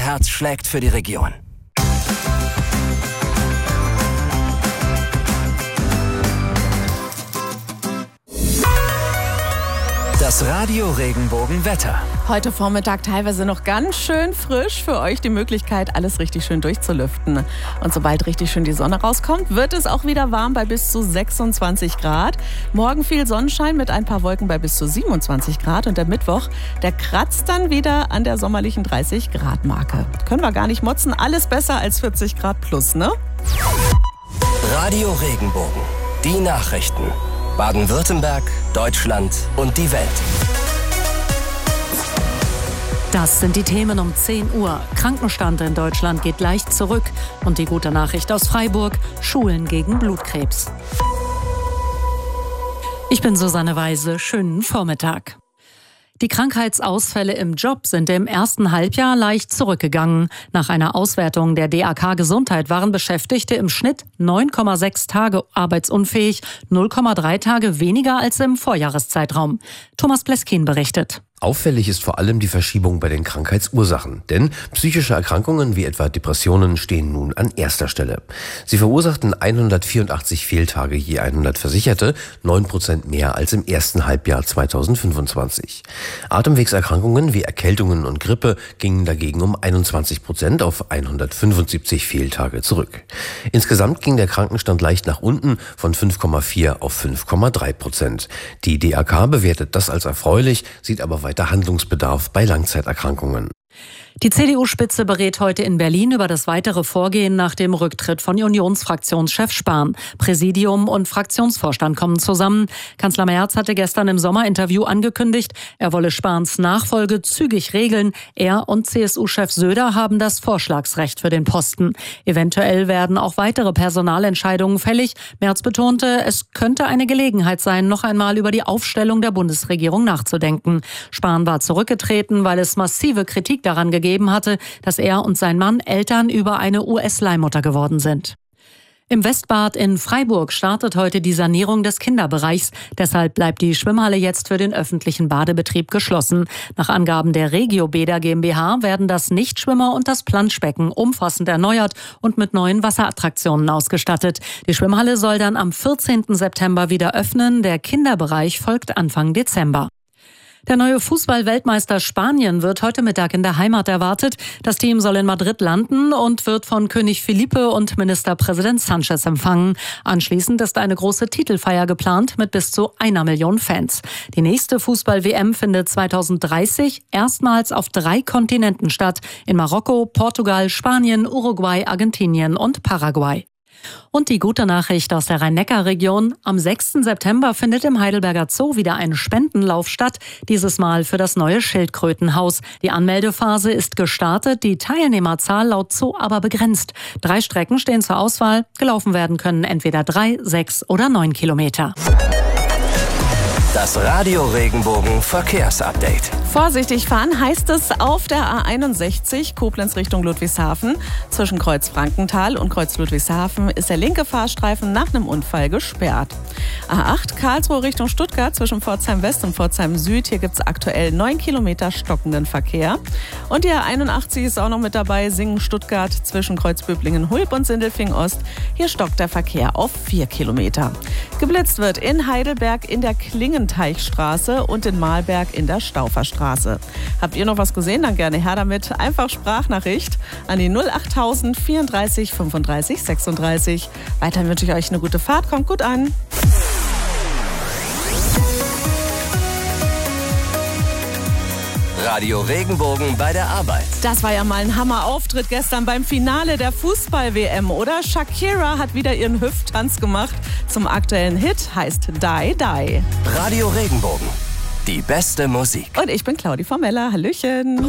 Herz schlägt für die Region. Das Radio Regenbogen Wetter. Heute Vormittag teilweise noch ganz schön frisch. Für euch die Möglichkeit, alles richtig schön durchzulüften. Und sobald richtig schön die Sonne rauskommt, wird es auch wieder warm bei bis zu 26 Grad. Morgen viel Sonnenschein mit ein paar Wolken bei bis zu 27 Grad. Und der Mittwoch, der kratzt dann wieder an der sommerlichen 30 Grad Marke. Können wir gar nicht motzen. Alles besser als 40 Grad plus, ne? Radio Regenbogen. Die Nachrichten. Baden-Württemberg, Deutschland und die Welt. Das sind die Themen um 10 Uhr. Krankenstand in Deutschland geht leicht zurück. Und die gute Nachricht aus Freiburg: Schulen gegen Blutkrebs. Ich bin Susanne Weise. Schönen Vormittag. Die Krankheitsausfälle im Job sind im ersten Halbjahr leicht zurückgegangen. Nach einer Auswertung der DAK Gesundheit waren Beschäftigte im Schnitt 9,6 Tage arbeitsunfähig, 0,3 Tage weniger als im Vorjahreszeitraum. Thomas Pleskin berichtet. Auffällig ist vor allem die Verschiebung bei den Krankheitsursachen, denn psychische Erkrankungen wie etwa Depressionen stehen nun an erster Stelle. Sie verursachten 184 Fehltage je 100 Versicherte, 9% mehr als im ersten Halbjahr 2025. Atemwegserkrankungen wie Erkältungen und Grippe gingen dagegen um 21% auf 175 Fehltage zurück. Insgesamt ging der Krankenstand leicht nach unten von 5,4 auf 5,3%. Die DAK bewertet das als erfreulich, sieht aber weiter Handlungsbedarf bei Langzeiterkrankungen. Die CDU-Spitze berät heute in Berlin über das weitere Vorgehen nach dem Rücktritt von Unionsfraktionschef Spahn. Präsidium und Fraktionsvorstand kommen zusammen. Kanzler Merz hatte gestern im Sommerinterview angekündigt, er wolle Spahns Nachfolge zügig regeln. Er und CSU-Chef Söder haben das Vorschlagsrecht für den Posten. Eventuell werden auch weitere Personalentscheidungen fällig. Merz betonte, es könnte eine Gelegenheit sein, noch einmal über die Aufstellung der Bundesregierung nachzudenken. Spahn war zurückgetreten, weil es massive Kritik daran gegeben hatte, dass er und sein Mann Eltern über eine US-Leihmutter geworden sind. Im Westbad in Freiburg startet heute die Sanierung des Kinderbereichs. Deshalb bleibt die Schwimmhalle jetzt für den öffentlichen Badebetrieb geschlossen. Nach Angaben der Regiobäder GmbH werden das Nichtschwimmer und das Planschbecken umfassend erneuert und mit neuen Wasserattraktionen ausgestattet. Die Schwimmhalle soll dann am 14. September wieder öffnen. Der Kinderbereich folgt Anfang Dezember. Der neue Fußball-Weltmeister Spanien wird heute Mittag in der Heimat erwartet. Das Team soll in Madrid landen und wird von König Felipe und Ministerpräsident Sánchez empfangen. Anschließend ist eine große Titelfeier geplant mit bis zu 1 Million Fans. Die nächste Fußball-WM findet 2030 erstmals auf 3 Kontinenten statt. In Marokko, Portugal, Spanien, Uruguay, Argentinien und Paraguay. Und die gute Nachricht aus der Rhein-Neckar-Region: Am 6. September findet im Heidelberger Zoo wieder ein Spendenlauf statt, dieses Mal für das neue Schildkrötenhaus. Die Anmeldephase ist gestartet, die Teilnehmerzahl laut Zoo aber begrenzt. 3 Strecken stehen zur Auswahl, gelaufen werden können entweder 3, 6 oder 9 Kilometer. Das Radio Regenbogen Verkehrsupdate. Vorsichtig fahren heißt es auf der A61 Koblenz Richtung Ludwigshafen. Zwischen Kreuz Frankenthal und Kreuz Ludwigshafen ist der linke Fahrstreifen nach einem Unfall gesperrt. A8 Karlsruhe Richtung Stuttgart zwischen Pforzheim West und Pforzheim Süd. Hier gibt es aktuell 9 Kilometer stockenden Verkehr. Und die A81 ist auch noch mit dabei. Singen-Stuttgart zwischen Kreuz Böblingen-Hulb und Sindelfingen Ost. Hier stockt der Verkehr auf 4 Kilometer. Geblitzt wird in Heidelberg in der Klingenteichstraße und in Mahlberg in der Stauferstraße. Habt ihr noch was gesehen? Dann gerne her damit. Einfach Sprachnachricht an die 08000 34 35 36. Weiterhin wünsche ich euch eine gute Fahrt. Kommt gut an. Radio Regenbogen bei der Arbeit. Das war ja mal ein Hammer-Auftritt gestern beim Finale der Fußball-WM, oder? Shakira hat wieder ihren Hüfttanz gemacht zum aktuellen Hit, heißt Die Die. Radio Regenbogen. Die beste Musik. Und ich bin Claudi Formella. Hallöchen.